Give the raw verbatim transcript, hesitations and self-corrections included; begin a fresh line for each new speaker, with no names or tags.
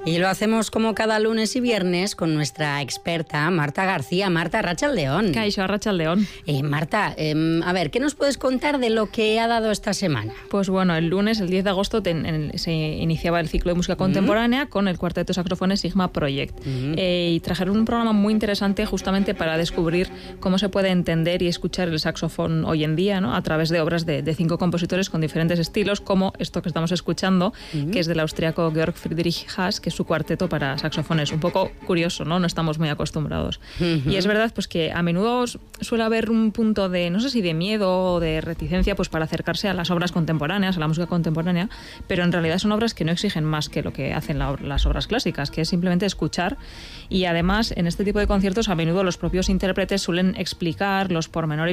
Y lo hacemos como cada lunes y viernes con nuestra experta Marta García. Marta, Arratsaldeon.
Kaixo, Arratsaldeon.
Eh, Marta, eh, a ver, ¿qué nos puedes contar de lo que ha dado esta semana?
Pues bueno, el lunes, el diez de agosto, ten, en, se iniciaba el ciclo de música contemporánea uh-huh. con el cuarteto de saxofones Sigma Project. Uh-huh. Eh, y trajeron un programa muy interesante justamente para descubrir cómo se puede entender y escuchar el saxofón hoy en día, ¿no? A través de obras de, de cinco compositores con diferentes estilos, como esto que estamos escuchando, uh-huh. que es del austriaco Georg Friedrich Haas, que es su cuarteto para saxofones. Un poco curioso, ¿no? No estamos muy acostumbrados. Uh-huh. Y es verdad pues que a menudo suele haber un punto de, no sé si de miedo o de reticencia, pues para acercarse a las obras contemporáneas, a la música contemporánea, pero en realidad son obras que no exigen más que lo que hacen la, las obras clásicas, que es simplemente escuchar. Y además, en este tipo de conciertos, a menudo los propios intérpretes suelen explicar los pormenores